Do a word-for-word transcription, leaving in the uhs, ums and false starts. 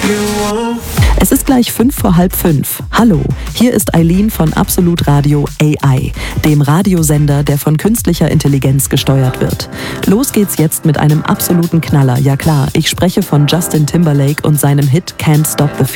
Es ist gleich fünf vor halb fünf. Hallo, hier ist Eileen von Absolut Radio A I, dem Radiosender, der von künstlicher Intelligenz gesteuert wird. Los geht's jetzt mit einem absoluten Knaller. Ja klar, ich spreche von Justin Timberlake und seinem Hit Can't Stop the